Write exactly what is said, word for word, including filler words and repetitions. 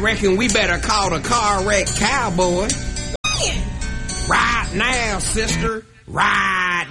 reckon we better call the car wreck cowboy. Right now, sister. Right